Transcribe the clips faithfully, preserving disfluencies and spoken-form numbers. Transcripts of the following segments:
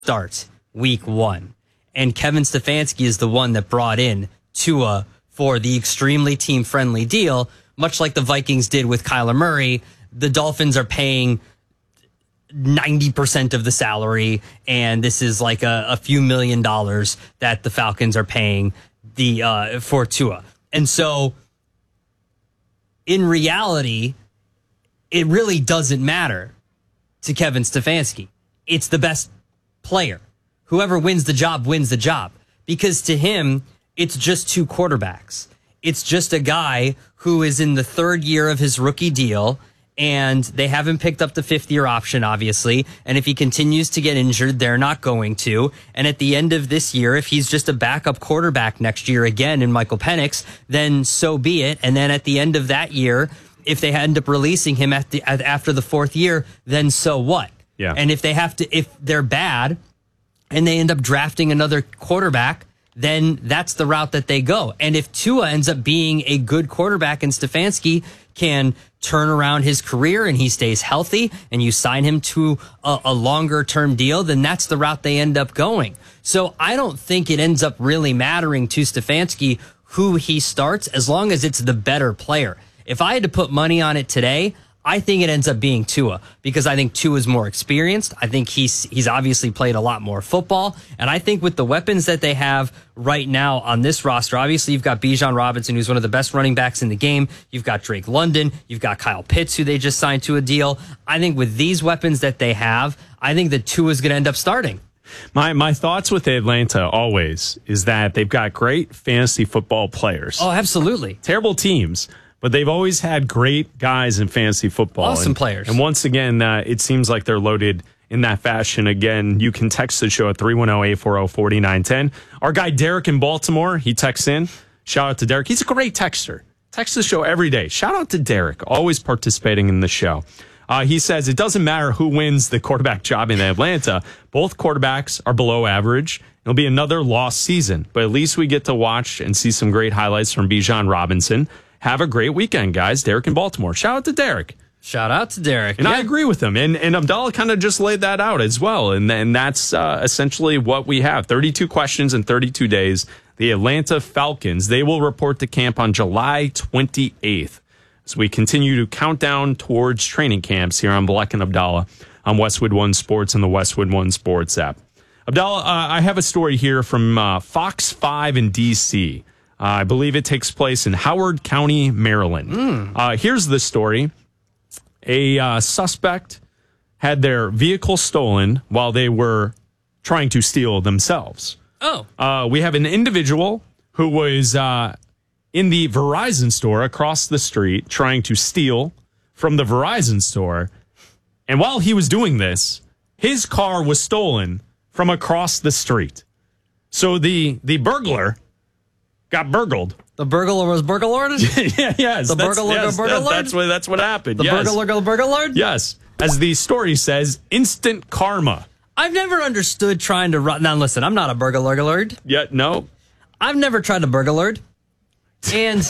starts week one. And Kevin Stefanski is the one that brought in Tua for the extremely team-friendly deal, much like the Vikings did with Kyler Murray. The Dolphins are paying ninety percent of the salary, and this is like a, a few million dollars that the Falcons are paying the uh, for Tua. And so, in reality, it really doesn't matter to Kevin Stefanski. It's the best player. Whoever wins the job wins the job. Because to him, it's just two quarterbacks. It's just a guy who is in the third year of his rookie deal, and they haven't picked up the fifth-year option, obviously. And if he continues to get injured, they're not going to. And at the end of this year, if he's just a backup quarterback next year again in Michael Penix, then so be it. And then at the end of that year, if they end up releasing him at the, at, after the fourth year, then so what? Yeah. And if they have to, if they're bad and they end up drafting another quarterback, then that's the route that they go. And if Tua ends up being a good quarterback and Stefanski can turn around his career and he stays healthy and you sign him to a, a longer term deal, then that's the route they end up going. So I don't think it ends up really mattering to Stefanski who he starts as long as it's the better player. If I had to put money on it today, I think it ends up being Tua because I think Tua is more experienced. I think he's he's obviously played a lot more football. And I think with the weapons that they have right now on this roster, obviously you've got Bijan Robinson, who's one of the best running backs in the game. You've got Drake London. You've got Kyle Pitts, who they just signed to a deal. I think with these weapons that they have, I think that Tua is going to end up starting. My my thoughts with Atlanta always is that they've got great fantasy football players. Oh, absolutely. Terrible teams. But they've always had great guys in fantasy football. Awesome and, players. And once again, uh, it seems like they're loaded in that fashion. Again, you can text the show at three one zero, eight four zero, four nine one zero. Our guy Derek in Baltimore, he texts in. Shout out to Derek. He's a great texter. Texts the show every day. Shout out to Derek, always participating in the show. Uh, he says, it doesn't matter who wins the quarterback job in Atlanta. Both quarterbacks are below average. It'll be another lost season. But at least we get to watch and see some great highlights from Bijan Robinson. Have a great weekend, guys. Derek in Baltimore. Shout out to Derek. Shout out to Derek. And yeah. I agree with him. And, and Abdallah kind of just laid that out as well. And, and that's uh, essentially what we have. thirty-two questions in thirty-two days. The Atlanta Falcons, they will report to camp on July twenty-eighth. So we continue to count down towards training camps here on Black and Abdallah on Westwood One Sports and the Westwood One Sports app. Abdallah, uh, I have a story here from uh, Fox five in D C Uh, I believe it takes place in Howard County, Maryland. Mm. Uh, here's the story. A uh, suspect had their vehicle stolen while they were trying to steal themselves. Oh. Uh, we have an individual who was uh, in the Verizon store across the street trying to steal from the Verizon store. And while he was doing this, his car was stolen from across the street. So the the burglar got burgled. The burglar was burglared? yeah, yes. The that's, burglar yes, got burglared? That's what, that's what happened. The yes. burglar got burglared? Yes. As the story says, instant karma. I've never understood trying to run. Now, listen, I'm not a burglar. Yeah, no. I've never tried to burglar. And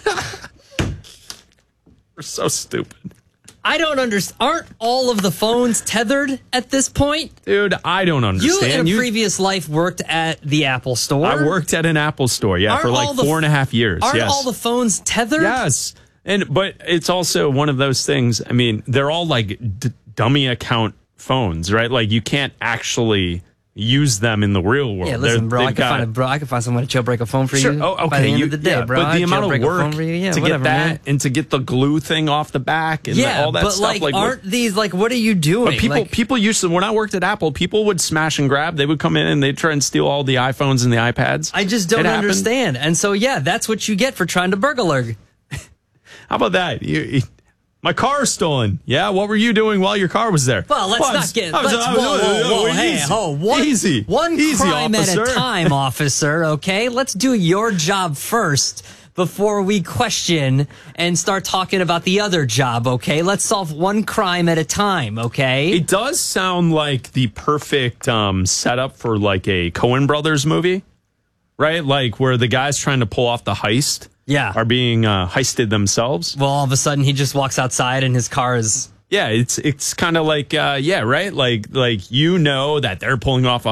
we're so stupid. I don't understand. Aren't all of the phones tethered at this point? Dude, I don't understand. You in a you, previous life worked at the Apple store. I worked at an Apple store, yeah, aren't for like the, four and a half years. Aren't yes. all the phones tethered? Yes. And but it's also one of those things. I mean, they're all like d- dummy account phones, right? Like you can't actually use them in the real world. Yeah, listen, They're, bro, I could got, find a, bro, I could find someone to jailbreak a phone for sure. you. Oh, okay. By the end you, of the day, yeah, bro. But the I'd amount of work yeah, to whatever, get that man. and to get the glue thing off the back and yeah, the, all that but stuff. Like, like, aren't what, these like? What are you doing? But people, like, people used to. When I worked at Apple, people would smash and grab. They would come in and they'd try and steal all the iPhones and the iPads. I just don't understand. And so, yeah, that's what you get for trying to burglar. How about that? You, you, my car is stolen. Yeah, what were you doing while your car was there? Well, let's well, not was, get. Was, Let's, was, whoa, whoa, whoa, easy, hey, ho, one, easy, one easy, crime officer. at a time, officer. Okay, let's do your job first before we question and start talking about the other job. Okay, let's solve one crime at a time. Okay. It does sound like the perfect um, setup for like a Coen Brothers movie, right? Like where the guys trying to pull off the heist. Yeah. Are being uh, heisted themselves. Well, all of a sudden he just walks outside and his car is Yeah, it's it's kind of like uh, yeah, right. Like like you know that they're pulling off a